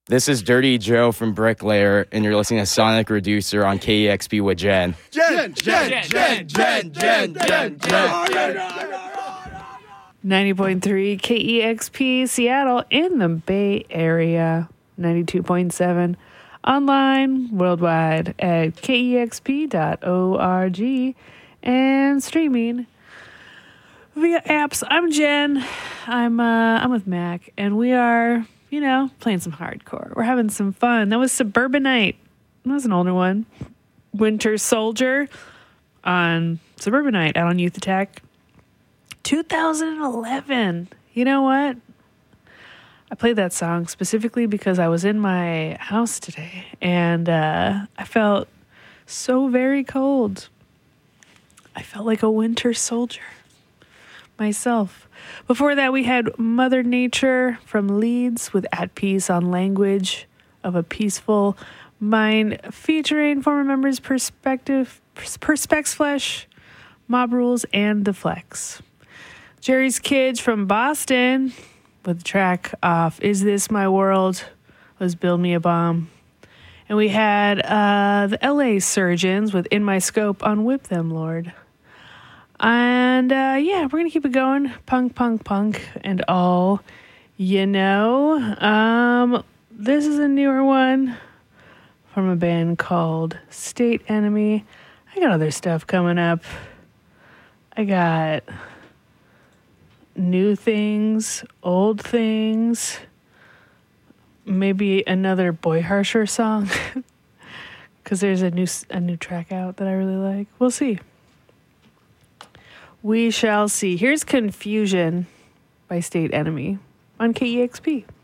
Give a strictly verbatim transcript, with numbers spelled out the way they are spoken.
This is Dirty Joe from Bricklayer, and you're listening to Sonic Reducer on K E X P with Jen. Jen, Jen, Jen, Jen, Jen, Jen, Jen. ninety point three K E X P Seattle in the Bay Area. ninety-two point seven online worldwide at K E X P dot org and streaming via apps. I'm Jen. I'm uh, I'm with Mac, and we are, you know, playing some hardcore. We're having some fun. That was Suburbanite. That was an older one. Winter Soldier on Suburbanite out on Youth Attack. two thousand eleven. You know what? I played that song specifically because I was in my house today, and uh, I felt so very cold. I felt like a winter soldier myself. Before that, we had Mother Nature from Leeds with At Peace on Language of a Peaceful Mind, featuring former members Perspective, Perspex Flesh, Mob Rules, and The Flex. Jerry's Kids from Boston with the track off Is This My World was Build Me a Bomb. And we had uh, the L A Surgeons with In My Scope on Whip Them, Lord. And uh, yeah, we're going to keep it going. Punk, punk, punk, and all, you know. Um, this is a newer one from a band called State Enemy. I got other stuff coming up. I got new things, old things, maybe another Boy Harsher song, because there's a new a new track out that I really like. We'll see. We shall see. Here's Confusion by State Enemy on K E X P.